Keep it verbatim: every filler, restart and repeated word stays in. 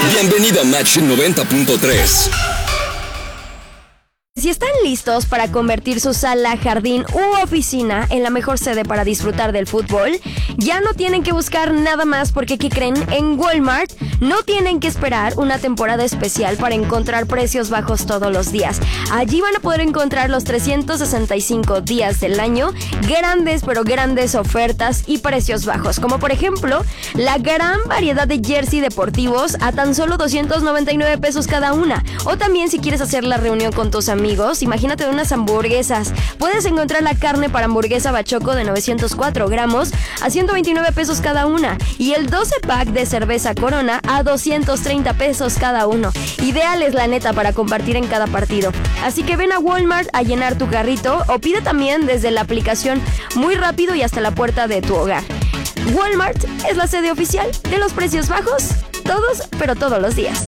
Bienvenido a Match noventa punto tres. Si están listos para convertir su sala, jardín u oficina en la mejor sede para disfrutar del fútbol, ya no tienen que buscar nada más porque, ¿qué creen? En Walmart no tienen que esperar una temporada especial para encontrar precios bajos todos los días. Allí van a poder encontrar los trescientos sesenta y cinco días del año, grandes pero grandes ofertas y precios bajos, como por ejemplo la gran variedad de jersey deportivos a tan solo doscientos noventa y nueve pesos cada una. O también, si quieres hacer la reunión con tus amigos, Amigos, imagínate unas hamburguesas. Puedes encontrar la carne para hamburguesa bachoco de novecientos cuatro gramos a ciento veintinueve pesos cada una y el doce pack de cerveza Corona a doscientos treinta pesos cada uno. Ideales, la neta, para compartir en cada partido. Así que ven a Walmart a llenar tu carrito o pide también desde la aplicación muy rápido y hasta la puerta de tu hogar. Walmart es la sede oficial de los precios bajos, todos, pero todos los días.